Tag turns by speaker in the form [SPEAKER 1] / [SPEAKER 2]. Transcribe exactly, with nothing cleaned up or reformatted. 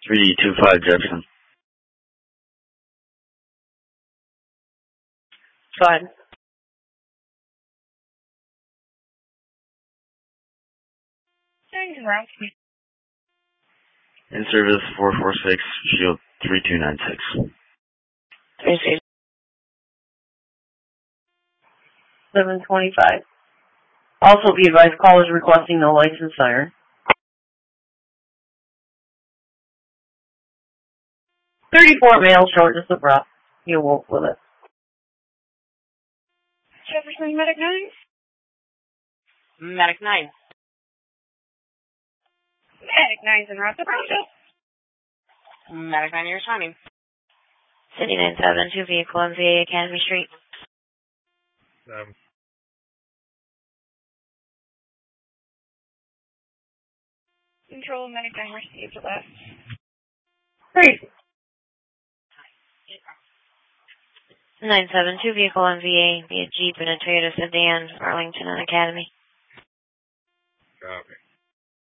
[SPEAKER 1] three two five Jefferson.
[SPEAKER 2] Five.
[SPEAKER 1] In service four four six, Shield three two nine six.
[SPEAKER 2] Three six. Seven twenty-five. Also be advised, callers requesting no license siren. thirty-four male, shortness of breath. You awoke with it.
[SPEAKER 3] Jefferson, Medic nine?
[SPEAKER 2] Medic nine.
[SPEAKER 3] Medic nine's in route to Brownsville.
[SPEAKER 2] Medic nine, you're responding. City nine seven, two vehicle on V A Academy Street.
[SPEAKER 4] Um.
[SPEAKER 3] Control, Medic nine received left.
[SPEAKER 2] Great. nine seven, two vehicle on V A, be a Jeep and a Toyota sedan, Arlington and Academy.
[SPEAKER 4] Copy.